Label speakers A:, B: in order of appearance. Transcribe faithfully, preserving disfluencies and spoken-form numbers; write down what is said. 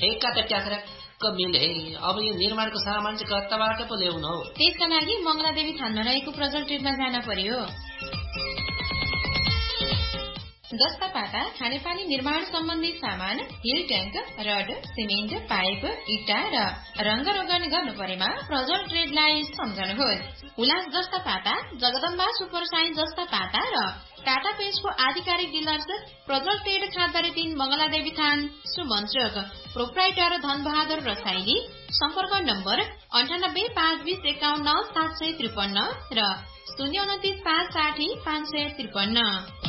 A: ठेक्का त ट्याक्राक्क मिले। अब यो निर्माणको सामान चाहिँ कताबाट पो ल्याउनु हो?
B: त्यसका लागि मंगलादेवी थानमा रहेको प्रजल ट्रेडमा जान पर्यो। जस्ता पाता, खानेपानी निर्माण सम्बन्धी सामान, hill tank, rod, cement, pipe, इटा र रंग रोगन गर्नु परेमा प्रजल ट्रेडलाई सम्झनुहोस्। उल्लास जस्ता पाता, जगदम्बा सुपर साइन्स जस्ता पाता र टाटा पेजको आधिकारिक डिलर्स प्रजल ट्रेड खाँदरे तीन मंगलादेवी थान सुमन चोक। प्रोप्राइटर धनबहादुर रसाइली। सम्पर्क नम्बर अन्ठानब्बे पाँच बीस एकाउन्न सात सय त्रिपन्न र शून्य उन्तिस पाँच साठी पाँच सय त्रिपन्न।